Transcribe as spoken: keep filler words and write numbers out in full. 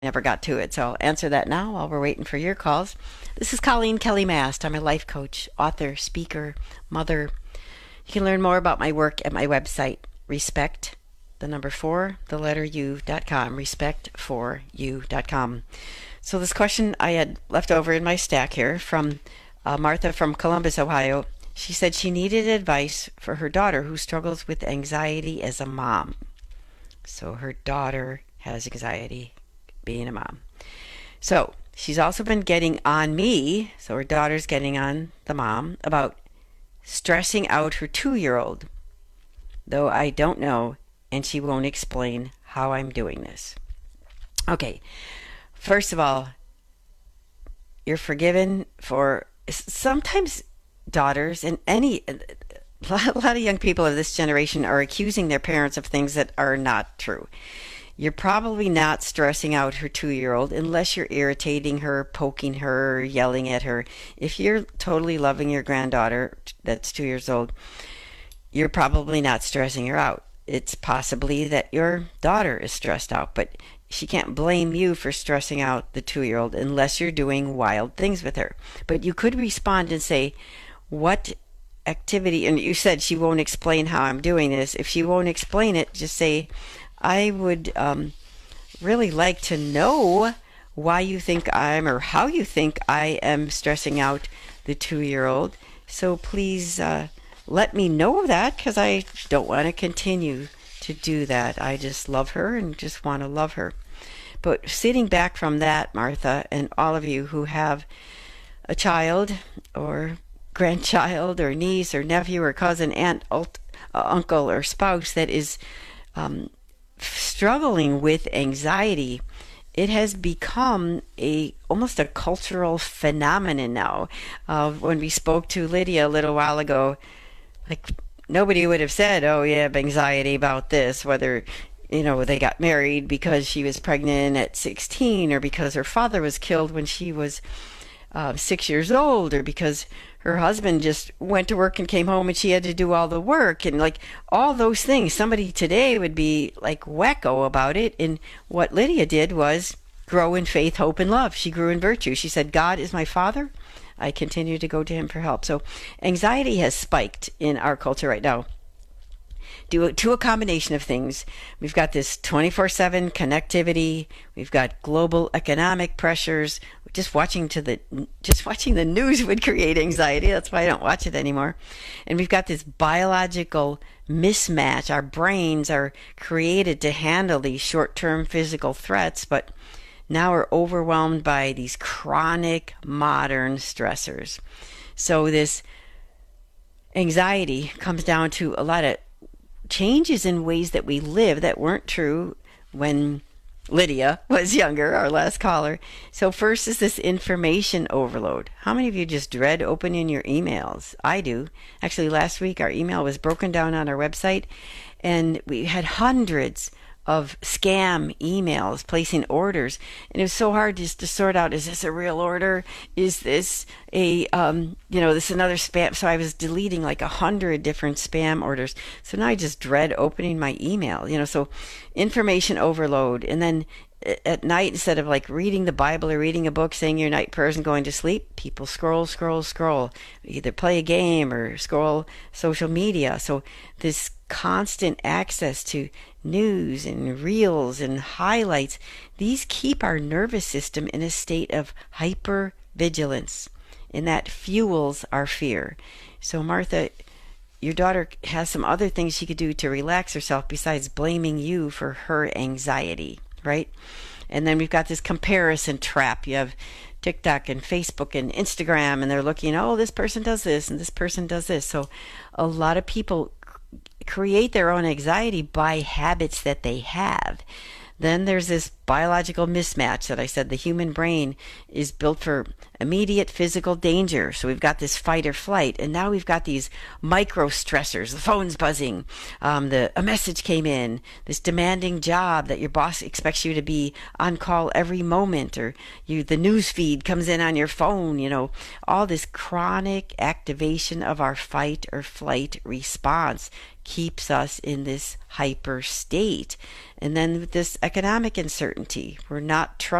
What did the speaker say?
never got to it. So I'll answer that now while we're waiting for your calls. This is Colleen Kelly Mast. I'm a life coach, author, speaker, mother. You can learn more about my work at my website, respect, the number four, the letter U dot com, respect for you dot com. So this question I had left over in my stack here from uh, Martha from Columbus, Ohio. She said she needed advice for her daughter who struggles with anxiety as a mom. So her daughter has anxiety being a mom. So she's also been getting on me, so her daughter's getting on the mom, about stressing out her two-year-old, though I don't know, and she won't explain how I'm doing this. Okay, first of all, you're forgiven for sometimes daughters and any a lot of young people of this generation are accusing their parents of things that are not true. You're probably not stressing out her two-year-old unless you're irritating her, poking her, yelling at her. If you're totally loving your granddaughter that's two years old, you're probably not stressing her out. It's possibly that your daughter is stressed out, but she can't blame you for stressing out the two-year-old unless you're doing wild things with her. But you could respond and say, what activity, and you said she won't explain how I'm doing this. If she won't explain it, just say, I would um, really like to know why you think I'm, or how you think I am stressing out the two-year-old. So please uh, let me know that, because I don't want to continue to do that. I just love her and just want to love her. But sitting back from that, Martha, and all of you who have a child or grandchild or niece or nephew or cousin, aunt, ult- uh, uncle or spouse that is um, struggling with anxiety, it has become a almost a cultural phenomenon now. Uh, when we spoke to Lydia a little while ago, like nobody would have said, "Oh, you have anxiety about this," whether you know they got married because she was pregnant at sixteen, or because her father was killed when she was uh, six years old, or because her husband just went to work and came home and she had to do all the work, and like all those things. Somebody today would be like wacko about it. And what Lydia did was grow in faith, hope, and love. She grew in virtue. She said, God is my father. I continue to go to him for help. So anxiety has spiked in our culture right now due to a combination of things. We've got this twenty-four seven connectivity. We've got global economic pressures. Just watching to the just watching the news would create anxiety. That's why I don't watch it anymore. And we've got this biological mismatch. Our brains are created to handle these short-term physical threats, but now we're overwhelmed by these chronic modern stressors. So this anxiety comes down to a lot of changes in ways that we live that weren't true when Lydia was younger, our last caller. So first is this information overload. How many of you just dread opening your emails? I do. Actually, last week our email was broken down on our website, and we had hundreds of scam emails placing orders, and it was so hard just to sort out, is this a real order, is this a um you know this is another spam. So I was deleting like a hundred different spam orders. So now I just dread opening my email, you know so information overload. And then at night, instead of like reading the Bible or reading a book, saying your night prayers and going to sleep, people scroll scroll scroll, either play a game or scroll social media. So this constant access to news and reels and highlights, these keep our nervous system in a state of hyper vigilance, and that fuels our fear. So Martha, your daughter has some other things she could do to relax herself besides blaming you for her anxiety, right? And then we've got this comparison trap. You have TikTok and Facebook and Instagram, and they're looking, oh, this person does this and this person does this. So a lot of people create their own anxiety by habits that they have. Then there's this biological mismatch that I said the human brain is built for immediate physical danger. So we've got this fight or flight, and now we've got these micro stressors. The phone's buzzing, um, the a message came in, this demanding job that your boss expects you to be on call every moment, or you the news feed comes in on your phone. You know, all this chronic activation of our fight or flight response keeps us in this hyper state. And then with this economic uncertainty, uncertainty. We're not